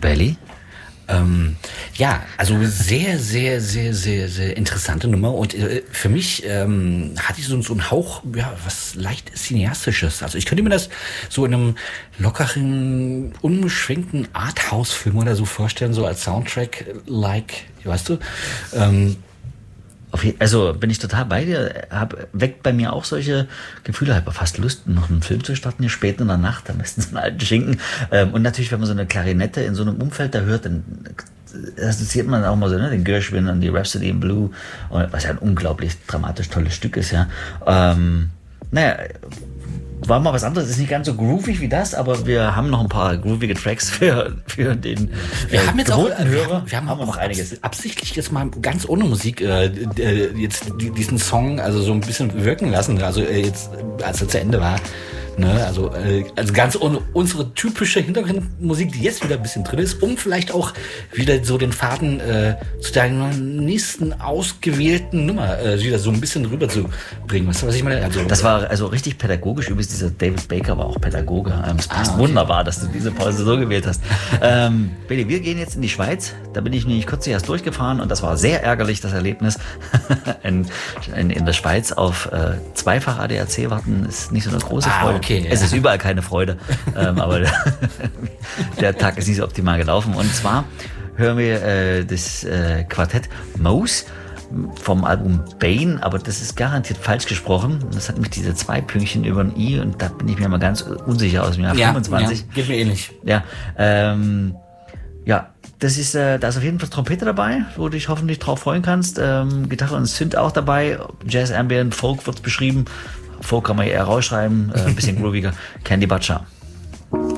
Belly? Ja, also sehr, sehr, sehr, sehr, sehr interessante Nummer und für mich hatte ich so einen Hauch, ja, was leicht Cineastisches. Also ich könnte mir das so in einem lockeren, unbeschränkten Arthouse-Film oder so vorstellen, so als Soundtrack, weißt du? Also bin ich total bei dir, weckt bei mir auch solche Gefühle, habe fast Lust, noch einen Film zu starten, hier spät in der Nacht, am besten so einen alten Schinken. Und natürlich, wenn man so eine Klarinette in so einem Umfeld da hört, dann assoziiert man auch mal so, ne, den Gershwin und die Rhapsody in Blue, was ja ein unglaublich dramatisch tolles Stück ist, ja. Naja, war mal was anderes, ist nicht ganz so groovig wie das, aber wir haben noch ein paar groovige Tracks für den wir haben jetzt auch Hörer. Wir haben auch noch einiges. Absichtlich jetzt mal ganz ohne Musik jetzt diesen Song also so ein bisschen wirken lassen, also jetzt als er zu Ende war. Ne, also ganz ohne unsere typische Hintergrundmusik, die jetzt wieder ein bisschen drin ist, um vielleicht auch wieder so den Faden zu deiner nächsten ausgewählten Nummer wieder so ein bisschen rüberzubringen. Weißt du, was ich meine? Also, das war also richtig pädagogisch. Übrigens, dieser David Baker war auch Pädagoge. Es passt okay. Wunderbar, dass du diese Pause so gewählt hast. Billy, wir gehen jetzt in die Schweiz. Da bin ich nämlich kürzlich erst durchgefahren und das war sehr ärgerlich, das Erlebnis. in der Schweiz auf zweifach ADAC warten ist nicht so eine große Freude. Okay, es ist überall keine Freude, aber der Tag ist nicht so optimal gelaufen. Und zwar hören wir das Quartett Mose vom Album Bane, aber das ist garantiert falsch gesprochen. Das hat nämlich diese 2 Pünktchen über ein I und da bin ich mir mal ganz unsicher aus dem Jahr 25. Ja, geht mir ähnlich. Ja, ja, das ist, da ist auf jeden Fall Trompete dabei, wo du dich hoffentlich drauf freuen kannst. Gitarre und Synth auch dabei. Jazz, Ambient, Folk wird's beschrieben. Folk kann man eher rausschreiben, ein bisschen grooviger. Candy Butcher.